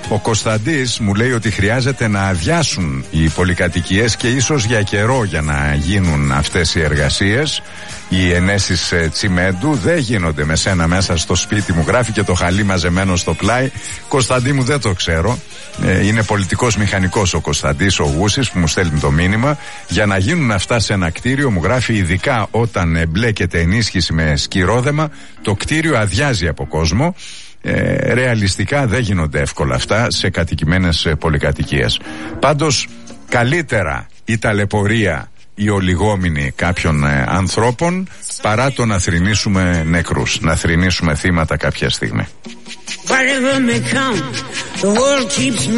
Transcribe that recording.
Ο Κωνσταντής μου λέει ότι χρειάζεται να αδειάσουν οι πολυκατοικίες και ίσως για καιρό για να γίνουν αυτές οι εργασίες. Οι ενέσεις τσιμέντου δεν γίνονται με σένα μέσα στο σπίτι, μου γράφει, και το χαλί μαζεμένο στο πλάι. Κωνσταντί μου, δεν το ξέρω. Είναι πολιτικός μηχανικός ο Κωνσταντής ο Γούσης που μου στέλνει το μήνυμα. Για να γίνουν αυτά σε ένα κτίριο, μου γράφει, ειδικά όταν μπλέκεται ενίσχυση με σκυρόδεμα, το κτίριο αδειάζει από κόσμο. Ρεαλιστικά δεν γίνονται εύκολα αυτά σε κατοικημένες πολυκατοικίες. Πάντως καλύτερα η ταλαιπωρία, η ολιγόμηνη κάποιων ανθρώπων, παρά το να θρηνήσουμε νεκρούς, να θρηνήσουμε θύματα κάποια στιγμή.